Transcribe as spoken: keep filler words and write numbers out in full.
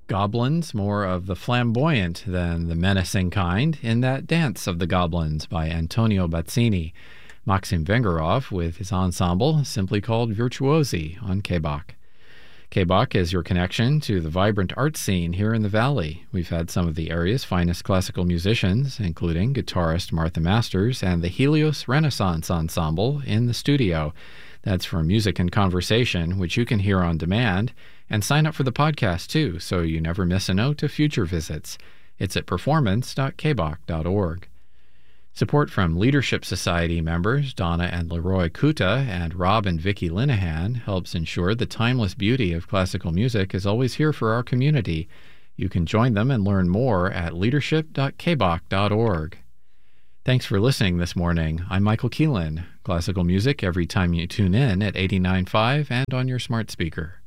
Goblins, more of the flamboyant than the menacing kind, in that Dance of the Goblins by Antonio Bazzini. Maxim Vengerov with his ensemble, simply called Virtuosi, on K B O C. K B O C is your connection to the vibrant art scene here in the Valley. We've had some of the area's finest classical musicians, including guitarist Martha Masters and the Helios Renaissance Ensemble, in the studio. That's for Music and Conversation, which you can hear on demand, and sign up for the podcast too, so you never miss a note of future visits. It's at performance dot k b o c dot org. Support from Leadership Society members Donna and Leroy Kuta and Rob and Vicky Linehan helps ensure the timeless beauty of classical music is always here for our community. You can join them and learn more at leadership dot k b o c dot org. Thanks for listening this morning. I'm Michael Keelan. Classical music every time you tune in at eighty-nine point five and on your smart speaker.